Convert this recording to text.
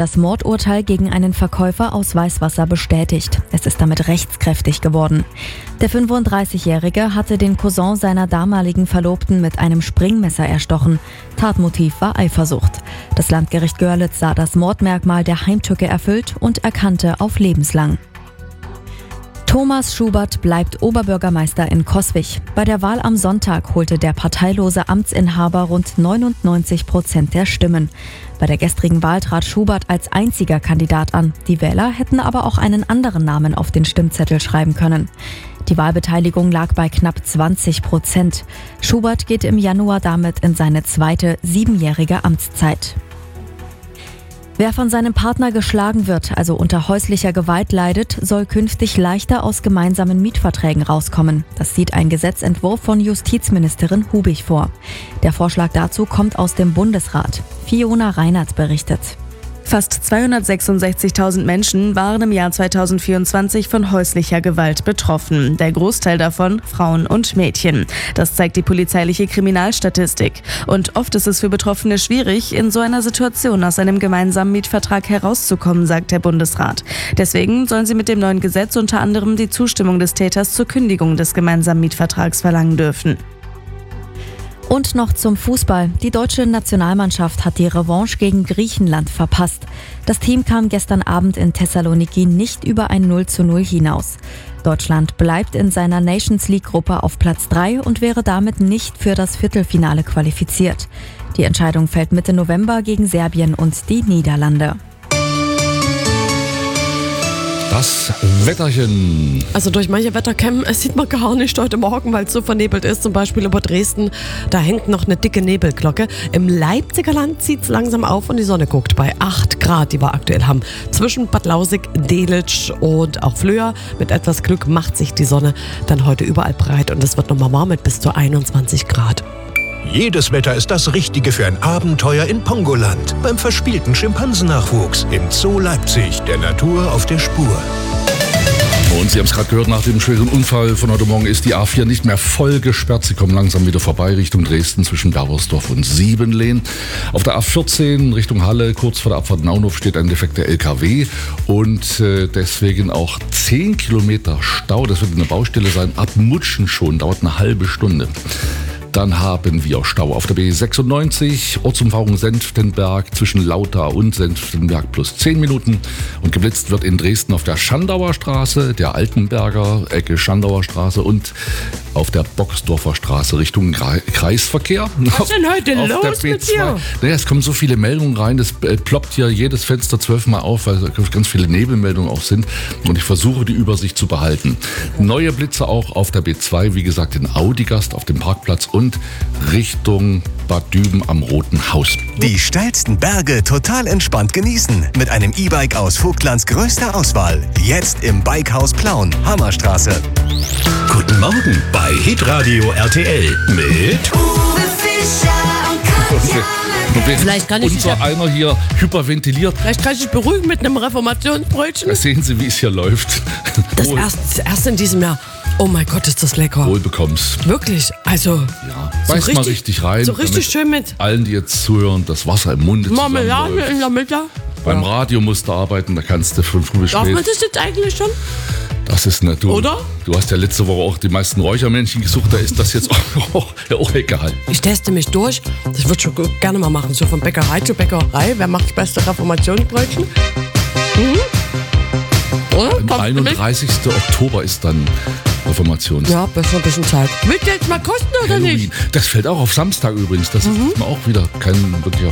das Mordurteil gegen einen Verkäufer aus Weißwasser bestätigt. Es ist damit rechtskräftig geworden. Der 35-Jährige hatte den Cousin seiner damaligen Verlobten mit einem Springmesser erstochen. Tatmotiv war Eifersucht. Das Landgericht Görlitz sah das Mordmerkmal der Heimtücke erfüllt und erkannte auf lebenslang. Thomas Schubert bleibt Oberbürgermeister in Coswig. Bei der Wahl am Sonntag holte der parteilose Amtsinhaber rund 99% der Stimmen. Bei der gestrigen Wahl trat Schubert als einziger Kandidat an. Die Wähler hätten aber auch einen anderen Namen auf den Stimmzettel schreiben können. Die Wahlbeteiligung lag bei knapp 20%. Schubert geht im Januar damit in seine zweite 7-jährige Amtszeit. Wer von seinem Partner geschlagen wird, also unter häuslicher Gewalt leidet, soll künftig leichter aus gemeinsamen Mietverträgen rauskommen. Das sieht ein Gesetzentwurf von Justizministerin Hubig vor. Der Vorschlag dazu kommt aus dem Bundesrat. Fiona Reinert berichtet. Fast 266.000 Menschen waren im Jahr 2024 von häuslicher Gewalt betroffen. Der Großteil davon Frauen und Mädchen. Das zeigt die polizeiliche Kriminalstatistik. Und oft ist es für Betroffene schwierig, in so einer Situation aus einem gemeinsamen Mietvertrag herauszukommen, sagt der Bundesrat. Deswegen sollen sie mit dem neuen Gesetz unter anderem die Zustimmung des Täters zur Kündigung des gemeinsamen Mietvertrags verlangen dürfen. Und noch zum Fußball. Die deutsche Nationalmannschaft hat die Revanche gegen Griechenland verpasst. Das Team kam gestern Abend in Thessaloniki nicht über ein 0:0 hinaus. Deutschland bleibt in seiner Nations League-Gruppe auf Platz 3 und wäre damit nicht für das Viertelfinale qualifiziert. Die Entscheidung fällt Mitte November gegen Serbien und die Niederlande. Das Wetterchen. Also durch manche Wettercam sieht man gar nicht heute Morgen, weil es so vernebelt ist. Zum Beispiel über Dresden, da hängt noch eine dicke Nebelglocke. Im Leipziger Land zieht es langsam auf und die Sonne guckt bei 8 Grad, die wir aktuell haben. Zwischen Bad Lausick, Delitzsch und auch Flöa. Mit etwas Glück macht sich die Sonne dann heute überall breit und es wird nochmal warm mit bis zu 21 Grad. Jedes Wetter ist das Richtige für ein Abenteuer in Pongoland. Beim verspielten Schimpansennachwuchs im Zoo Leipzig, der Natur auf der Spur. Und Sie haben es gerade gehört, nach dem schweren Unfall von heute Morgen ist die A4 nicht mehr voll gesperrt. Sie kommen langsam wieder vorbei Richtung Dresden zwischen Berbersdorf und Siebenlehn. Auf der A14 Richtung Halle, kurz vor der Abfahrt Naunhof, steht ein defekter LKW und deswegen auch 10 Kilometer Stau. Das wird eine Baustelle sein. Ab Mutschen schon, dauert eine halbe Stunde. Dann haben wir Stau auf der B96, Ortsumfahrung Senftenberg zwischen Lauta und Senftenberg plus 10 Minuten. Und geblitzt wird in Dresden auf der Schandauer Straße, der Altenberger Ecke Schandauer Straße und auf der Boxdorfer Straße Richtung Kreisverkehr. Was ist denn heute los mit dir? Naja, es kommen so viele Meldungen rein, das ploppt hier jedes Fenster 12-mal auf, weil ganz viele Nebelmeldungen auch sind. Und ich versuche, die Übersicht zu behalten. Neue Blitze auch auf der B2, wie gesagt, in Audigast auf dem Parkplatz und Richtung Bad Düben am Roten Haus. Die steilsten Berge total entspannt genießen. Mit einem E-Bike aus Vogtlands größter Auswahl. Jetzt im Bikehaus Plauen, Hammerstraße. Guten Morgen bei Hitradio RTL mit Uwe Fischer und Katja. Vielleicht kann ich unser einer hier hyperventiliert. Vielleicht kann ich dich beruhigen mit einem Reformationsbrötchen. Da sehen Sie, wie es hier läuft. Das erst in diesem Jahr. Oh mein Gott, ist das lecker. Wohl bekommst. Wirklich, also Ja, so beiß mal richtig rein. So richtig schön mit allen, die jetzt zuhören, das Wasser im Munde Marmelade zusammenläuft. in der Mitte. Beim Radio musst du arbeiten, da kannst du von früh bis Darf man spät. das jetzt eigentlich schon? Das ist nicht du. Oder? Du hast ja letzte Woche auch die meisten Räuchermännchen gesucht, da ist das jetzt auch egal. Ich teste mich durch. Das würde ich schon gerne mal machen. So von Bäckerei zu Bäckerei. Wer macht das beste Reformationsbrötchen? Oder? Am 31. Oktober ist dann Reformations. Ja, besser ein bisschen Zeit. Willst du jetzt mal kosten oder Halloween. nicht? Das fällt auch auf Samstag übrigens. Das ist mal auch wieder kein wirklicher